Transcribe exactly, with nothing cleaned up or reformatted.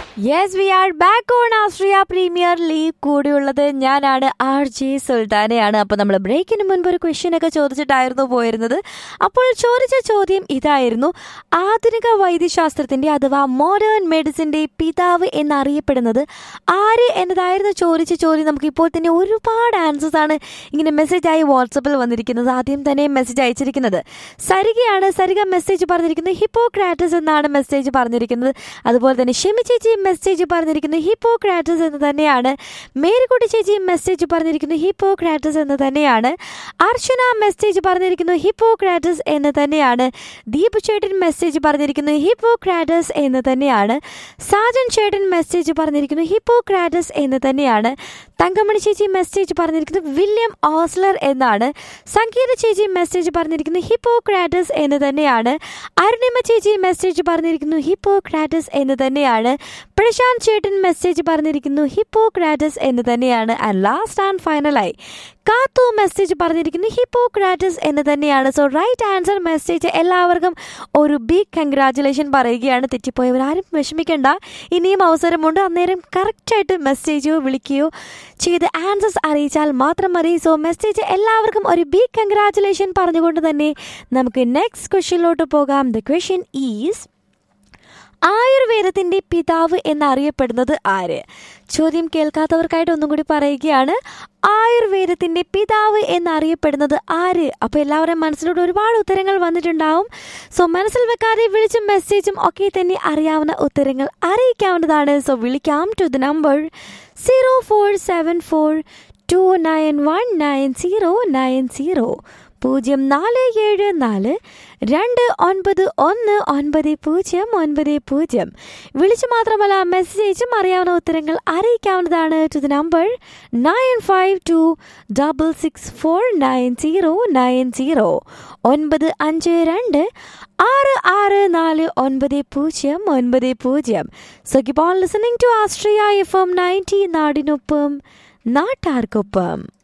Yes we are back on Austria premier league. കൂടെയുള്ളത് ഞാനാണ് R J സുൽത്താനയാണ്. അപ്പോൾ നമ്മൾ ബ്രേക്കിന് മുൻപ് ഒരു ക്വസ്റ്റ്യൻ ഒക്കെ ചോദിച്ചിട്ടായിരുന്നു പോയിരുന്നത്. അപ്പോൾ ചോദിച്ച ചോദ്യം ഇതായിരുന്നു: ആധുനിക വൈദ്യശാസ്ത്രത്തിന്റെ അഥവാ മോഡേൺ മെഡിസിന്റെ പിതാവ് എന്നറിയപ്പെടുന്നത് ആര് എന്നതായിരുന്നു ചോദിച്ച ചോദ്യം. നമുക്ക് ഇപ്പോൾ തന്നെ ഒരുപാട് ആൻസേഴ്സ് ആണ് ഇങ്ങനെ മെസ്സേജായി വാട്സപ്പിൽ വന്നിരിക്കുന്നത്. ആദ്യം തന്നെ മെസ്സേജ് അയച്ചിരിക്കുന്നത് സരികയാണ്. സരിക മെസ്സേജ് പറഞ്ഞിരിക്കുന്നത് ഹിപ്പോക്രാറ്റസ് എന്നാണ് മെസ്സേജ് പറഞ്ഞിരിക്കുന്നത്. അതുപോലെ തന്നെ ഷെമി ചേച്ചി മെസ്സേജ് പറഞ്ഞിരിക്കുന്നത് ഹിപ്പോക്രാറ്റസ് എന്ന് തന്നെയാണ്. മേരിക്കുട്ടി ചേച്ചി മെസ്സേജ് പറഞ്ഞിരിക്കുന്നു ഹിപ്പോക്രാറ്റസ് എന്ന് തന്നെയാണ്. അർച്ചന മെസ്സേജ് പറഞ്ഞിരിക്കുന്നു ഹിപ്പോക്രാറ്റസ് എന്ന് തന്നെയാണ്. ദീപു ചേട്ടൻ മെസ്സേജ് പറഞ്ഞിരിക്കുന്നു ഹിപ്പോക്രാറ്റസ് എന്ന് തന്നെയാണ്. സാജൻ ചേട്ടൻ മെസ്സേജ് പറഞ്ഞിരിക്കുന്നു ഹിപ്പോക്രാറ്റസ് എന്ന് തന്നെയാണ്. തങ്കമണി ചേച്ചി മെസ്സേജ് പറഞ്ഞിരിക്കുന്നത് വില്യം ഓസ്ലർ എന്നാണ്. സംഗീത ചേച്ചി മെസ്സേജ് പറഞ്ഞിരിക്കുന്നു ഹിപ്പോക്രാറ്റസ് എന്ന് തന്നെയാണ്. അരുണിമ ചേച്ചി മെസ്സേജ് പറഞ്ഞിരിക്കുന്നു ഹിപ്പോക്രാറ്റസ് എന്ന് തന്നെയാണ്. പ്രശാന്ത് ചേട്ടൻ മെസ്സേജ് പറഞ്ഞിരിക്കുന്നു ഹിപ്പോക്രാറ്റസ് എന്ന് തന്നെയാണ്. ആൻഡ് ലാസ്റ്റ് ആൻഡ് ഫൈനലായി കാത്തു മെസ്സേജ് പറഞ്ഞിരിക്കുന്നു ഹിപ്പോക്രാറ്റസ് എന്ന് തന്നെയാണ്. സോ റൈറ്റ് ആൻസർ മെസ്സേജ് എല്ലാവർക്കും ഒരു ബിഗ് കൺഗ്രാറ്റുലേഷൻ പറയുകയാണ്. തെറ്റിപ്പോയവരാരും വിഷമിക്കേണ്ട, ഇനിയും അവസരമുണ്ട്. അന്നേരം കറക്റ്റായിട്ട് മെസ്സേജോ വിളിക്കുകയോ ചെയ്ത് ആൻസേഴ്സ് അറിയിച്ചാൽ മാത്രം മതി. സോ മെസ്സേജ് എല്ലാവർക്കും ഒരു ബിഗ് കൺഗ്രാറ്റുലേഷൻ പറഞ്ഞുകൊണ്ട് തന്നെ നമുക്ക് നെക്സ്റ്റ് ക്വസ്റ്റ്യനിലോട്ട് പോകാം. ദ ക്വസ്റ്റ്യൻ ഈസ്: ആയുർവേദത്തിന്റെ പിതാവ് എന്നറിയപ്പെടുന്നത് ആര്? ചോദ്യം കേൾക്കാത്തവർക്കായിട്ട് ഒന്നും കൂടി പറയുകയാണ്. ആയുർവേദത്തിന്റെ പിതാവ് എന്നറിയപ്പെടുന്നത് ആര്? അപ്പോൾ എല്ലാവരുടെയും മനസ്സിലൂടെ ഒരുപാട് ഉത്തരങ്ങൾ വന്നിട്ടുണ്ടാവും. സോ മനസ്സിൽ വെക്കാതെ വിളിച്ചും മെസ്സേജും ഒക്കെ തന്നെ അറിയാവുന്ന ഉത്തരങ്ങൾ അറിയിക്കാവുന്നതാണ്. സോ വിളിക്കാം to the number zero four seven four to nine one nine zero nine zero പൂജ്യം നാല് ഏഴ് നാല് രണ്ട് ഒൻപത് ഒന്ന് ഒൻപത് പൂജ്യം ഒൻപത് പൂജ്യം. വിളിച്ചു മാത്രമല്ല മെസ്സേജും അറിയാവുന്ന ഉത്തരങ്ങൾ അറിയിക്കാവുന്നതാണ് to the number nine five to double six four nine zero nine zero ഒൻപത് അഞ്ച് രണ്ട് ആറ് ആറ് നാല് ഒൻപത് പൂജ്യം ഒൻപത് പൂജ്യം. So keep on listening to Austria F M ninety, നാടിനൊപ്പം നാട്ടാർക്കൊപ്പം.